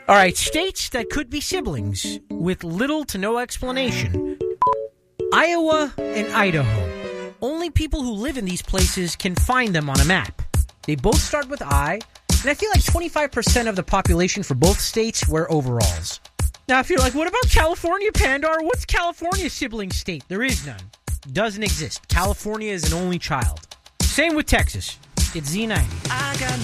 All right, states that could be siblings with little to no explanation. Iowa and Idaho. Only people who live in these places can find them on a map. They both start with I, and I feel like 25% of the population for both states wear overalls. Now, if you're like, what about California, Pandar? What's California's sibling state? There is none. Doesn't exist. California is an only child. Same with Texas. It's Z90.